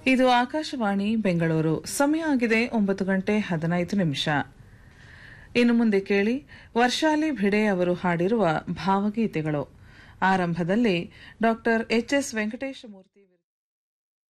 ಇದು ಆಕಾಶವಾಣಿ ಬೆಂಗಳೂರು. ಸಮಯ ಆಗಿದೆ 9:15. ಇನ್ನು ಮುಂದೆ ಕೇಳಿ ವರ್ಷಾಲಿ ಭಿಡೆ ಅವರು ಹಾಡಿರುವ ಭಾವಗೀತೆಗಳು. ಆರಂಭದಲ್ಲಿ ಡಾ ಎಚ್ ಎಸ್ ವೆಂಕಟೇಶಮೂರ್ತಿ